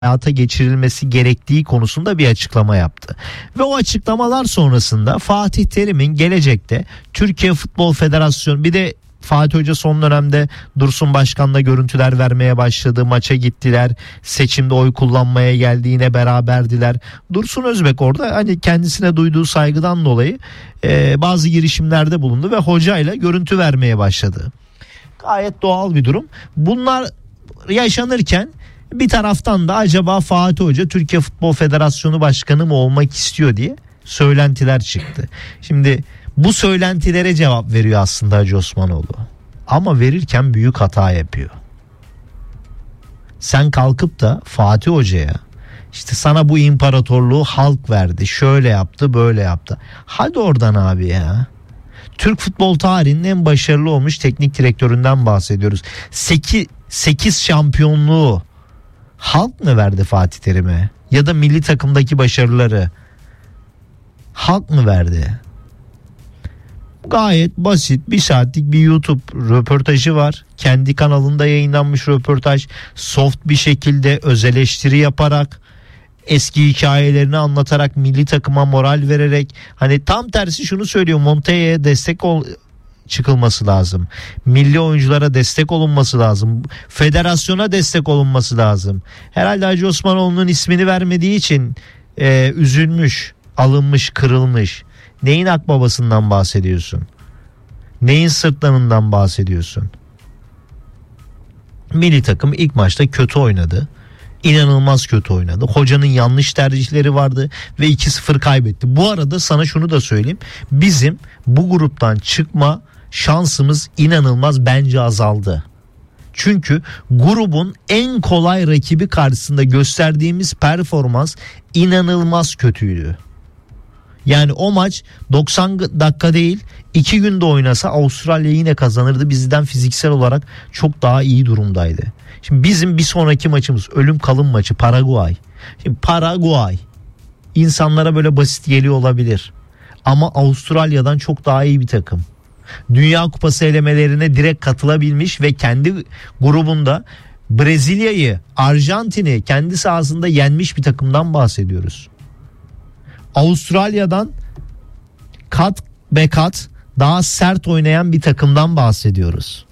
hayata geçirilmesi gerektiği konusunda bir açıklama yaptı. Ve o açıklamalar sonrasında Fatih Terim'in gelecekte Türkiye Futbol Federasyonu, bir de Fatih Hoca son dönemde Dursun Başkan'la görüntüler vermeye başladı. Maça gittiler. Seçimde oy kullanmaya geldiğine beraberdiler. Dursun Özbek orada hani kendisine duyduğu saygıdan dolayı bazı girişimlerde bulundu ve hocayla görüntü vermeye başladı. Gayet doğal bir durum. Bunlar yaşanırken bir taraftan da acaba Fatih Hoca Türkiye Futbol Federasyonu Başkanı mı olmak istiyor diye söylentiler çıktı. Şimdi bu söylentilere cevap veriyor aslında Hacı Osmanoğlu. Ama verirken büyük hata yapıyor. Sen kalkıp da Fatih Hoca'ya işte sana bu imparatorluğu halk verdi, şöyle yaptı, böyle yaptı. Hadi oradan abi ya. Türk futbol tarihinin en başarılı olmuş teknik direktöründen bahsediyoruz. 8 şampiyonluğu halk mı verdi Fatih Terim'e? Ya da milli takımdaki başarıları halk mı verdi? Gayet basit, bir saatlik bir YouTube röportajı var. Kendi kanalında yayınlanmış röportaj. Soft bir şekilde öz eleştiri yaparak, eski hikayelerini anlatarak, milli takıma moral vererek, hani tam tersi şunu söylüyor: Monte'ye destek çıkılması lazım. Milli oyunculara destek olunması lazım. Federasyona destek olunması lazım. Herhalde Hacı Osmanoğlu'nun ismini vermediği için üzülmüş, alınmış, kırılmış. Neyin akbabasından bahsediyorsun? Neyin sırtlanından bahsediyorsun? Milli takım ilk maçta kötü oynadı. İnanılmaz kötü oynadı. Hocanın yanlış tercihleri vardı ve 2-0 kaybetti. Bu arada sana şunu da söyleyeyim. Bizim bu gruptan çıkma şansımız inanılmaz bence azaldı. Çünkü grubun en kolay rakibi karşısında gösterdiğimiz performans inanılmaz kötüydü. Yani o maç 90 dakika değil 2 günde oynasa Avustralya yine kazanırdı. Bizden fiziksel olarak çok daha iyi durumdaydı. Şimdi bizim bir sonraki maçımız ölüm kalım maçı Paraguay. Şimdi Paraguay insanlara böyle basit geliyor olabilir. Ama Avustralya'dan çok daha iyi bir takım. Dünya Kupası elemelerine direkt katılabilmiş ve kendi grubunda Brezilya'yı, Arjantin'i kendi sahasında yenmiş bir takımdan bahsediyoruz. Avustralya'dan kat be kat daha sert oynayan bir takımdan bahsediyoruz.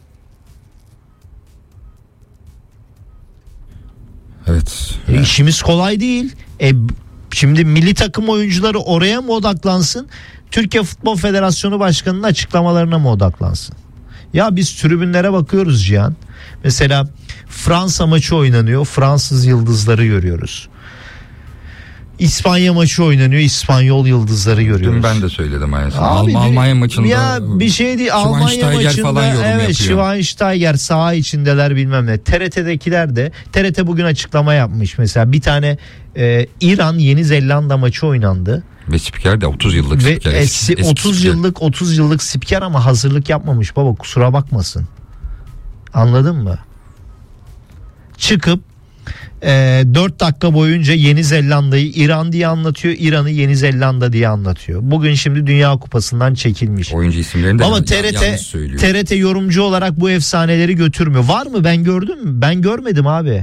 Evet. İşimiz kolay değil. Şimdi milli takım oyuncuları oraya mı odaklansın? Türkiye Futbol Federasyonu Başkanı'nın açıklamalarına mı odaklansın? Ya biz tribünlere bakıyoruz Cihan. Mesela Fransa maçı oynanıyor. Fransız yıldızları görüyoruz. İspanya maçı oynanıyor. İspanyol yıldızları görüyoruz. Dün ben de söyledim aynısını. Abi, Almanya maçında ya bir şey değil. Almanya maçında evet, Schweinsteiger saha içindeler bilmem ne. TRT'dekiler de, TRT bugün açıklama yapmış mesela. Bir tane İran Yeni Zelanda maçı oynandı. Ve spiker de 30 yıllık ve spiker. Eski 30 yıllık spiker ama hazırlık yapmamış baba, kusura bakmasın. Anladın mı? Çıkıp 4 dakika boyunca Yeni Zelanda'yı İran diye anlatıyor, İran'ı Yeni Zelanda diye anlatıyor. Bugün şimdi Dünya Kupası'ndan çekilmiş. Oyuncu isimlerini de ama TRT yorumcu olarak bu efsaneleri götürmüyor. Var mı, ben gördüm mü? Ben görmedim abi.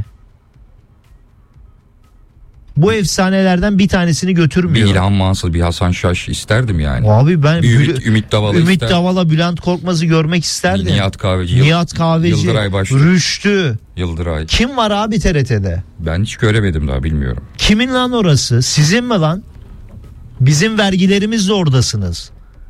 Bu efsanelerden bir tanesini götürmüyor. Bir İlhan Mansıl, bir Hasan Şaş isterdim yani. Abi ben Ümit Davala, Bülent Korkmaz'ı görmek isterdim. Nihat Kahveci, Yıldıray Başlı, Rüştü. Yıldıray. Kim var abi TRT'de? Ben hiç göremedim daha, bilmiyorum. Kimin lan orası? Sizin mi lan? Bizim vergilerimizle oradasınız.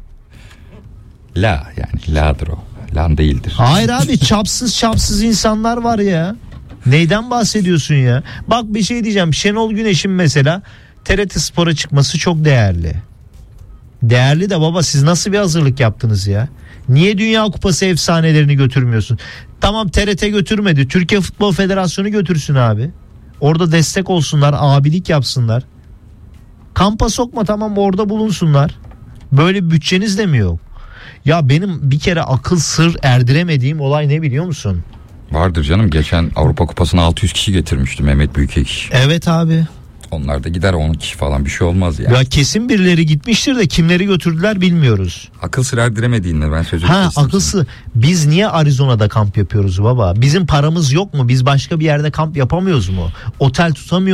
Yani la'dır o. Lan değildir. Hayır abi, çapsız insanlar var ya. Neyden bahsediyorsun ya? Bak bir şey diyeceğim. Şenol Güneş'in mesela TRT Spor'a çıkması çok değerli. Değerli de baba, siz nasıl bir hazırlık yaptınız ya? Niye Dünya Kupası efsanelerini götürmüyorsun? Tamam, TRT götürmedi. Türkiye Futbol Federasyonu götürsün abi. Orada destek olsunlar, abilik yapsınlar. Kampa sokma, tamam, orada bulunsunlar. Böyle bütçeniz de mi yok? Ya benim bir kere akıl sır erdiremediğim olay ne biliyor musun? Vardır canım, geçen Avrupa Kupası'na 600 kişi getirmişti Mehmet Büyükekşi. Evet abi. Onlar da gider 10 kişi falan, bir şey olmaz yani. Ya kesin birileri gitmiştir de kimleri götürdüler bilmiyoruz. Akıl sır erdiremediğinde ben sözü Akılsı. Biz niye Arizona'da kamp yapıyoruz baba? Bizim paramız yok mu? Biz başka bir yerde kamp yapamıyoruz mu? Otel tutamıyor